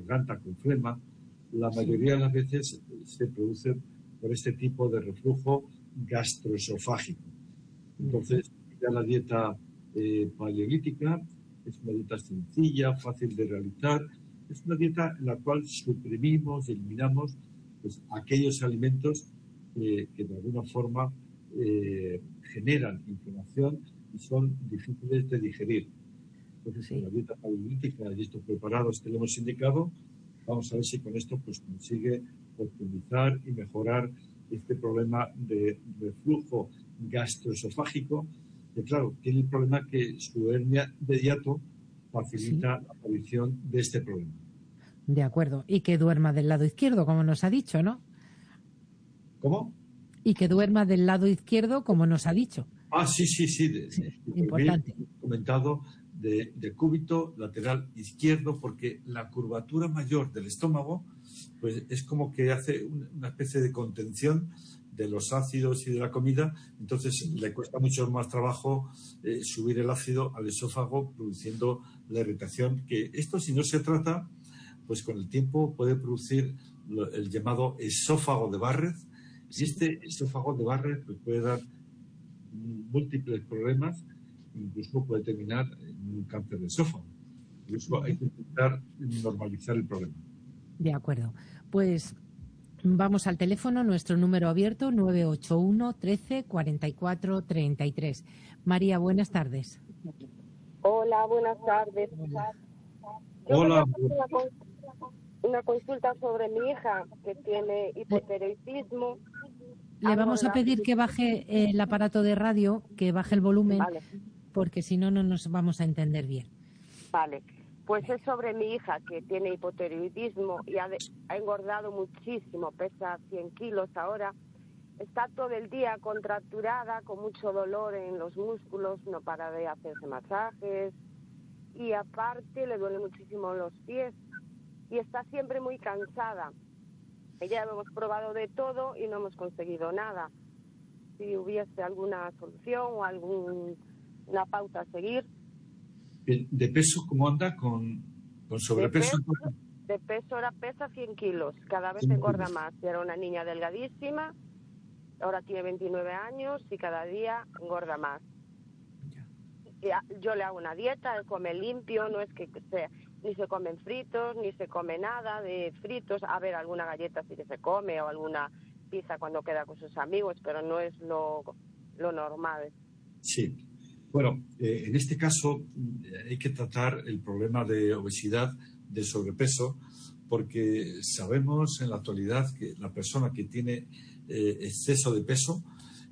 garganta con flema, la mayoría de las veces se produce por este tipo de reflujo gastroesofágico. Entonces, ya la dieta paleolítica es una dieta sencilla, fácil de realizar. Es una dieta en la cual suprimimos, eliminamos pues, aquellos alimentos que de alguna forma generan inflamación y son difíciles de digerir. Entonces, con la dieta paleolítica y estos preparados que le hemos indicado, vamos a ver si con esto pues consigue optimizar y mejorar este problema de reflujo gastroesofágico, que claro, tiene el problema que su hernia de hiato facilita la aparición de este problema. De acuerdo. Y que duerma del lado izquierdo, como nos ha dicho, ¿no? ¿Cómo? Y que duerma del lado izquierdo, como nos ha dicho. Sí. Importante. He comentado de cúbito lateral izquierdo, porque la curvatura mayor del estómago pues es como que hace una especie de contención de los ácidos y de la comida, entonces le cuesta mucho más trabajo subir el ácido al esófago, produciendo la irritación, que esto, si no se trata, pues con el tiempo puede producir el llamado esófago de Barrett, y este esófago de Barrett pues puede dar múltiples problemas, incluso puede terminar en un cáncer de esófago. Por eso hay que intentar normalizar el problema. De acuerdo. Pues vamos al teléfono, nuestro número abierto, 981 13 44 33. María, buenas tardes. Hola, buenas tardes. Hola. Una consulta sobre mi hija que tiene hipotiroidismo. Le vamos a pedir que baje el aparato de radio, que baje el volumen, vale, porque si no, no nos vamos a entender bien. Vale, pues es sobre mi hija que tiene hipotiroidismo y ha engordado muchísimo, pesa 100 kilos ahora. Está todo el día contracturada, con mucho dolor en los músculos, no para de hacerse masajes y aparte le duele muchísimo los pies y está siempre muy cansada. Ya hemos probado de todo y no hemos conseguido nada. Si hubiese alguna solución o alguna pauta a seguir. ¿De peso cómo anda? ¿Con sobrepeso? De peso ahora pesa 100 kilos. Cada vez engorda más. Era una niña delgadísima, ahora tiene 29 años y cada día engorda más. Yo le hago una dieta, él come limpio, no es que ni se comen fritos, ni se come nada de fritos. A ver, alguna galleta sí que se come o alguna pizza cuando queda con sus amigos, pero no es lo normal. Sí. Bueno, en este caso hay que tratar el problema de obesidad, de sobrepeso, porque sabemos en la actualidad que la persona que tiene exceso de peso,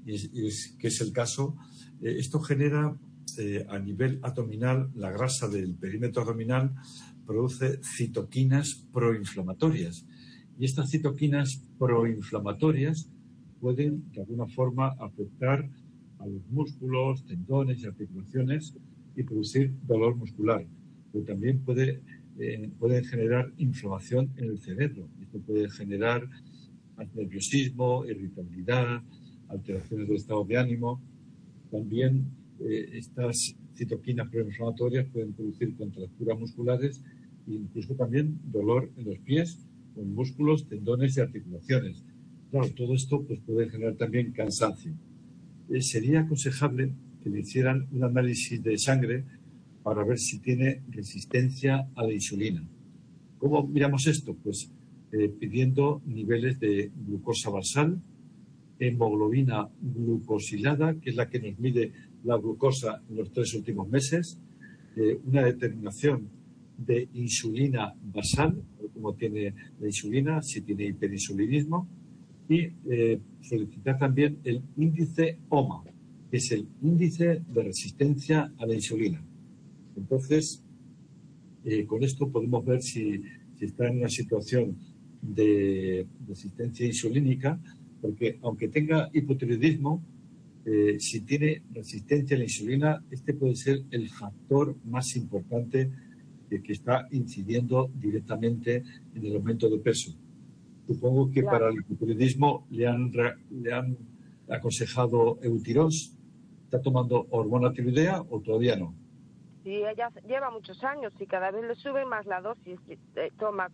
que es el caso, esto genera a nivel abdominal, la grasa del perímetro abdominal produce citoquinas proinflamatorias. Y estas citoquinas proinflamatorias pueden, de alguna forma, afectar a los músculos, tendones y articulaciones y producir dolor muscular. Pero también pueden generar inflamación en el cerebro. Esto puede generar nerviosismo, irritabilidad, alteraciones del estado de ánimo. También estas citoquinas proinflamatorias pueden producir contracturas musculares e incluso también dolor en los pies, con músculos, tendones y articulaciones. Claro, todo esto pues, puede generar también cansancio. Sería aconsejable que le hicieran un análisis de sangre para ver si tiene resistencia a la insulina. ¿Cómo miramos esto? Pues pidiendo niveles de glucosa basal, hemoglobina glucosilada, que es la que nos mide la glucosa en los 3 últimos meses, una determinación de insulina basal, como tiene la insulina, si tiene hiperinsulinismo, y solicitar también el índice OMA, que es el índice de resistencia a la insulina. Entonces, con esto podemos ver si está en una situación de resistencia insulínica, porque aunque tenga hipotiroidismo, si tiene resistencia a la insulina, este puede ser el factor más importante que está incidiendo directamente en el aumento de peso. Supongo que para el hipotiroidismo le han aconsejado Eutirox. ¿Está tomando hormona tiroidea o todavía no? Sí, ella lleva muchos años y cada vez le sube más la dosis. Toma